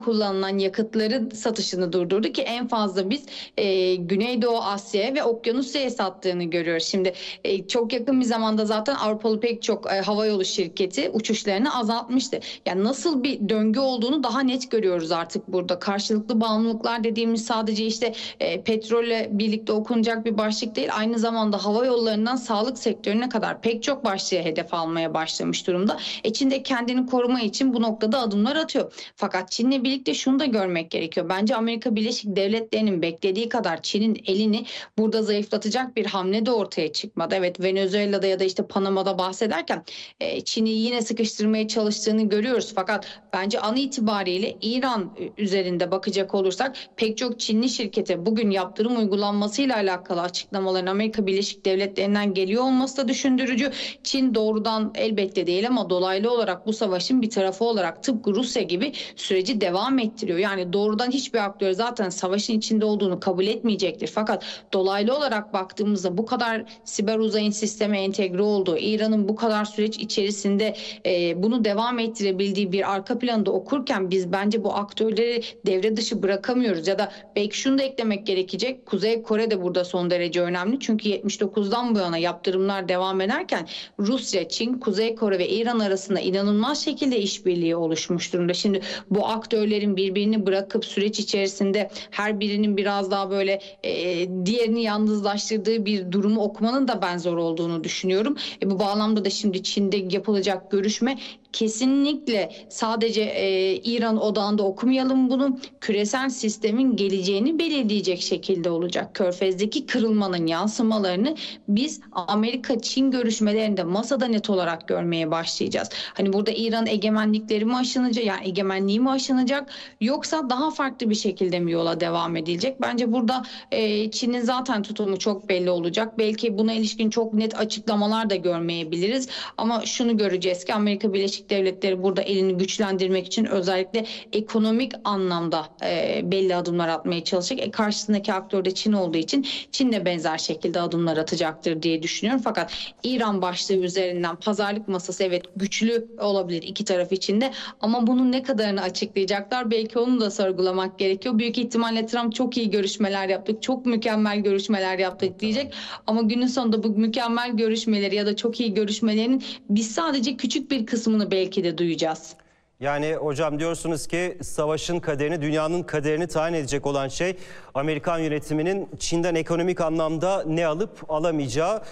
kullanılan yakıtların satışını durdurdu ki en fazla biz Güneydoğu Asya'ya ve Okyanusya'ya sattığını görüyoruz. Şimdi çok yakın bir zamanda zaten Avrupalı pek çok havayolu şirketi uçuşlarını azaltmıştı. Yani nasıl bir döngü olduğunu daha net görüyoruz artık burada. Karşılıklı bağımlılıklar dediğimiz sadece işte petrolle birlikte okunacak bir başlık değil. Aynı zamanda hava yollarından sağlık sektörüne kadar pek çok başlığı hedef almaya başlamış durumda. Çin de kendini koruma için bu noktada adımlar atıyor. Fakat Çin'le birlikte şunu da görmek gerekiyor. Bence Amerika Birleşik Devletleri'nin beklediği kadar Çin'in elini burada zayıflatacak bir hamle de ortaya çıkmadı. Evet, Venezuela'da ya da işte Panama'da bahsederken Çin'i yine sıkıştırmaya çalıştığını görüyoruz. Fakat bence an itibariyle İran üzerinde bakacak olursak pek çok Çinli şirkete bugün yaptırım uygulanmasıyla alakalı açıklamaların Amerika Birleşik Devletleri'nden geliyor olması da düşündürücü. Çin doğrudan elbette değil ama dolaylı olarak bu savaşın bir tarafı olarak tıpkı Rusya gibi süreci devam ettiriyor. Yani doğrudan hiçbir aktör zaten savaşın içinde olduğunu kabul etmeyecektir. Fakat dolaylı olarak baktığımızda bu kadar siber uzayın sisteme entegre olduğu, İran'ın bu kadar süreç içerisinde bunu devam ettirebildiği bir arka planı da okurken biz bence bu aktörleri devre dışı bırakamıyoruz. Ya da belki şunu da eklemek gerekecek. Kuzey Kore de burada son derece önemli. Çünkü 79'dan bu yana yaptırımlar devam ederken Rusya, Çin, Kuzey Kore ve İran arasında inanılmaz şekilde işbirliği oluşmuş durumda. Şimdi bu aktörlerin birbirini bırakıp süreç içerisinde her birinin biraz daha böyle diğerini yalnızlaştırdığı bir durumu okumanın da ben zor olduğunu düşünüyorum. Bu bağlamda da şimdi Çin'de yapılacak görüşme kesinlikle sadece İran odağında okumayalım bunu. Küresel sistemin geleceğini belirleyecek şekilde olacak. Körfez'deki kırılmanın yansımalarını biz Amerika-Çin görüşmelerinde masada net olarak görmeye başlayacağız. Hani burada İran egemenlikleri mi aşınacak, yani egemenliği mi aşınacak yoksa daha farklı bir şekilde mi yola devam edilecek? Bence burada Çin'in zaten tutumu çok belli olacak. Belki buna ilişkin çok net açıklamalar da görmeyebiliriz. Ama şunu göreceğiz ki Amerika Birleşik Devletleri burada elini güçlendirmek için özellikle ekonomik anlamda belli adımlar atmaya çalışacak. Karşısındaki aktör de Çin olduğu için Çin de benzer şekilde adımlar atacaktır diye düşünüyorum. Fakat İran başlığı üzerinden pazarlık masası evet güçlü olabilir iki taraf için de ama bunun ne kadarını açıklayacaklar belki onu da sorgulamak gerekiyor. Büyük ihtimalle Trump çok iyi görüşmeler yaptık, çok mükemmel görüşmeler yaptık diyecek ama günün sonunda bu mükemmel görüşmeleri ya da çok iyi görüşmelerin biz sadece küçük bir kısmını belki de duyacağız. Yani hocam diyorsunuz ki savaşın kaderini, dünyanın kaderini tayin edecek olan şey Amerikan yönetiminin Çin'den ekonomik anlamda ne alıp alamayacağı.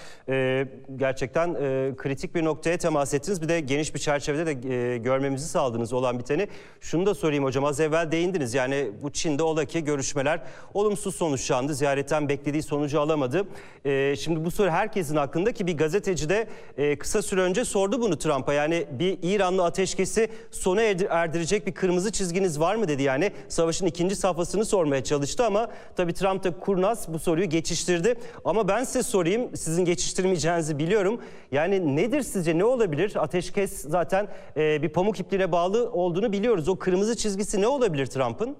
Gerçekten kritik bir noktaya temas ettiniz. Bir de geniş bir çerçevede de görmemizi sağladınız olan biteni. Şunu da sorayım hocam, az evvel değindiniz. Yani bu Çin'de ola ki görüşmeler olumsuz sonuçlandı. Ziyaretten beklediği sonucu alamadı. Şimdi bu soru herkesin aklında ki bir gazeteci de kısa süre önce sordu bunu Trump'a. Yani bir İranlı ateşkesi sona erdirecek bir kırmızı çizginiz var mı dedi. Yani savaşın ikinci safhasını sormaya çalıştı ama tabii Trump da kurnaz bu soruyu geçiştirdi. Ama ben size sorayım, sizin geçiştirmeyeceğinizi biliyorum. Yani nedir sizce, ne olabilir? Ateşkes zaten bir pamuk ipliğine bağlı olduğunu biliyoruz. O kırmızı çizgisi ne olabilir Trump'ın?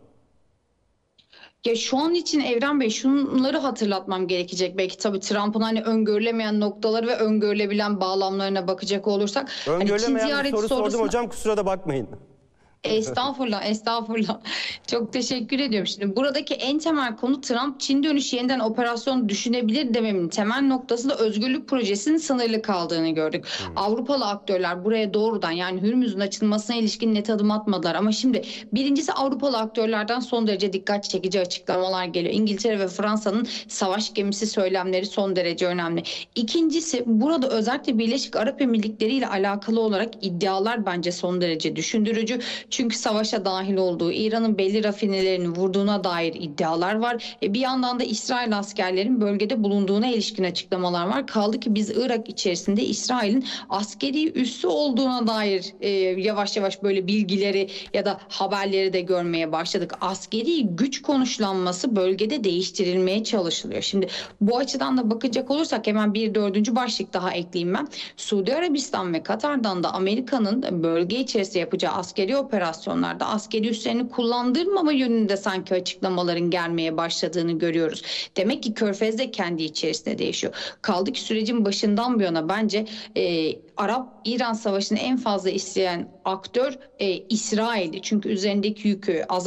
Ya şu an için Evren Bey şunları hatırlatmam gerekecek. Belki tabii Trump'ın hani öngörülemeyen noktaları ve öngörülebilen bağlamlarına bakacak olursak. Öngörülemeyen hani bir soru sordum hocam, kusura da bakmayın. Estağfurullah, estağfurullah. Çok teşekkür ediyorum. Şimdi buradaki en temel konu Trump Çin dönüşü yeniden operasyon düşünebilir dememin temel noktası da özgürlük projesinin sınırlı kaldığını gördük. Avrupalı aktörler buraya doğrudan yani Hürmüz'ün açılmasına ilişkin net adım atmadılar. Ama şimdi birincisi Avrupalı aktörlerden son derece dikkat çekici açıklamalar geliyor. İngiltere ve Fransa'nın savaş gemisi söylemleri son derece önemli. İkincisi burada özellikle Birleşik Arap Emirlikleri ile alakalı olarak iddialar bence son derece düşündürücü. Çünkü savaşa dahil olduğu, İran'ın belli rafinelerini vurduğuna dair iddialar var. Bir yandan da İsrail askerlerin bölgede bulunduğuna ilişkin açıklamalar var. Kaldı ki biz Irak içerisinde İsrail'in askeri üssü olduğuna dair yavaş yavaş böyle bilgileri ya da haberleri de görmeye başladık. Askeri güç konuşlanması bölgede değiştirilmeye çalışılıyor. Şimdi bu açıdan da bakacak olursak hemen bir dördüncü başlık daha ekleyeyim ben. Suudi Arabistan ve Katar'dan da Amerika'nın bölge içerisinde yapacağı askeri operasyonlarda askeri üslerini kullandırmama yönünde sanki açıklamaların gelmeye başladığını görüyoruz. Demek ki Körfez'de kendi içerisinde değişiyor. Kaldı ki sürecin başından bu yana bence Arap-İran savaşını en fazla isteyen aktör İsrail'di. Çünkü üzerindeki yükü